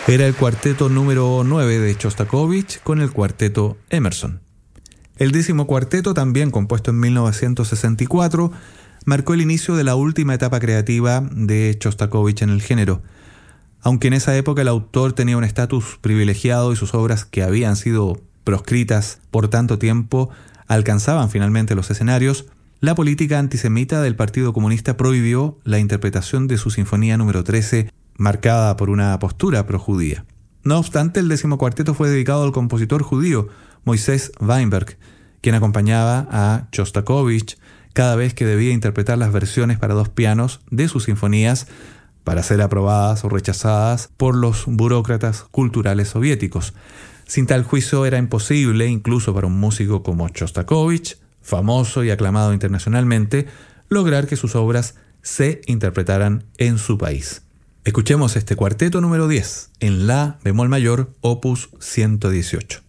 Era el cuarteto número 9 de Chostakovich con el cuarteto Emerson. El 10º cuarteto, también compuesto en 1964, marcó el inicio de la última etapa creativa de Chostakovich en el género. Aunque en esa época el autor tenía un estatus privilegiado y sus obras, que habían sido proscritas por tanto tiempo, alcanzaban finalmente los escenarios, la política antisemita del Partido Comunista prohibió la interpretación de su Sinfonía número 13, marcada por una postura projudía. No obstante, el 10º cuarteto fue dedicado al compositor judío Moisés Weinberg, quien acompañaba a Chostakovich cada vez que debía interpretar las versiones para 2 pianos de sus sinfonías para ser aprobadas o rechazadas por los burócratas culturales soviéticos. Sin tal juicio era imposible, incluso para un músico como Chostakovich, famoso y aclamado internacionalmente, lograr que sus obras se interpretaran en su país. Escuchemos este cuarteto número 10 en la bemol mayor, opus 118.